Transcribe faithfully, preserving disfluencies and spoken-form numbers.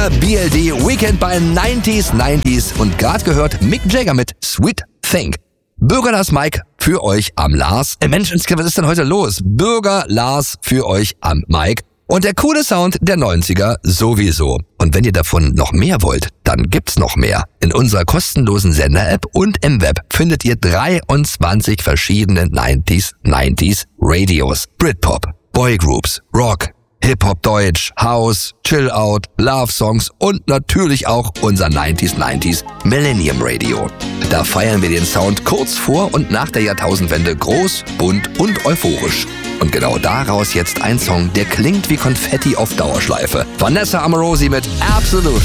hier B L D Weekend bei neunzig neunzig und gerade gehört Mick Jagger mit Sweet Thing. Bürger Lars Mike für euch am Lars. Äh Mensch, was ist denn heute los? Bürger Lars für euch am Mike. Und der coole Sound der neunziger sowieso. Und wenn ihr davon noch mehr wollt, dann gibt's noch mehr. In unserer kostenlosen Sender-App und im Web findet ihr dreiundzwanzig verschiedene neunzig neunzig Radios. Britpop, Boygroups, Rock, Hip-Hop Deutsch, House, Chill-Out, Love-Songs und natürlich auch unser neunzig neunzig Millennium Radio. Da feiern wir den Sound kurz vor und nach der Jahrtausendwende groß, bunt und euphorisch. Und genau daraus jetzt ein Song, der klingt wie Konfetti auf Dauerschleife. Vanessa Amorosi mit Absolute.